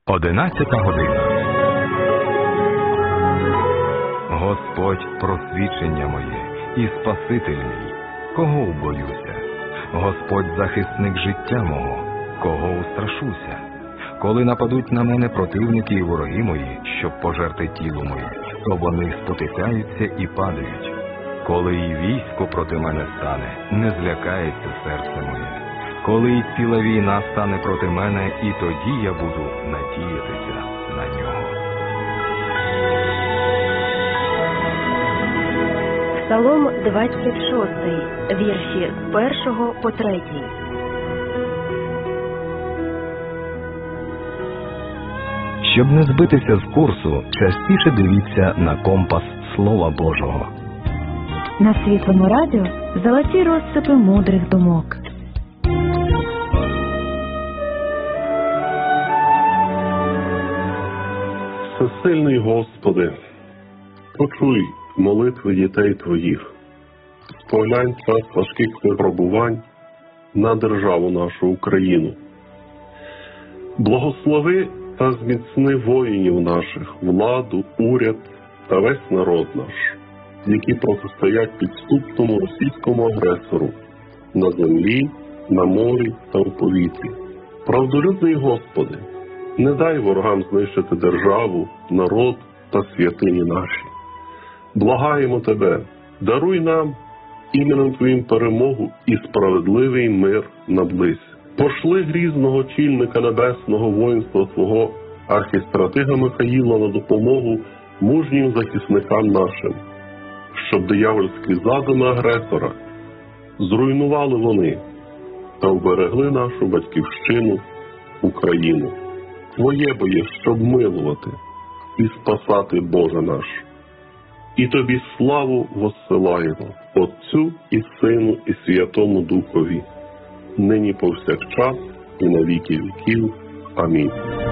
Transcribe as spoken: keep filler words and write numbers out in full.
Одинадцята година. Господь просвічення моє і Спаситель мій, кого убоюся? Господь захисник життя мого, кого устрашуся? Коли нападуть на мене противники і вороги мої, щоб пожерти тіло моє, то вони спотикаються і падають. Коли і військо проти мене стане, не злякається серце моє. Коли і ціла війна стане проти мене, і тоді я буду надіятися на нього. Псалом двадцять шостий, вірші з першого по третій. Щоб не збитися з курсу, частіше дивіться на компас Слова Божого. На Світлому радіо золоті розсипи мудрих думок. Всесильний Господи, почуй молитви дітей Твоїх, споглянь час важких випробувань на державу нашу Україну. Благослови та зміцни воїнів наших, владу, уряд та весь народ наш, які протистоять підступному російському агресору на землі, на морі та у повітрі. Правдолюбний Господи, не дай ворогам знищити державу, народ та святині наші. Благаємо Тебе, даруй нам іменем Твоїм перемогу і справедливий мир наблизь. Пошли грізного чільника небесного воїнства Твого архістратига Михаїла на допомогу мужнім захисникам нашим, щоб диявольські задуми агресора зруйнували вони та вберегли нашу батьківщину, Україну. Твоє бо є, щоб милувати і спасати, Боже наш. І Тобі славу воссилаємо, Отцю і Сину і Святому Духові, нині повсякчас і на віки віків. Амінь.